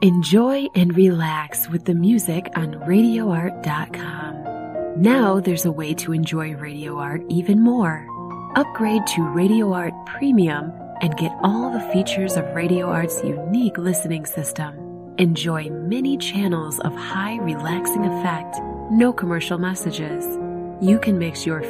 Enjoy and relax with the music on RadioArt.com. Now there's a way to enjoy Radio Art even more. Upgrade to Radio Art Premium and get all the features of Radio Art's unique listening system. Enjoy many channels of high relaxing effect, no commercial messages. You can mix your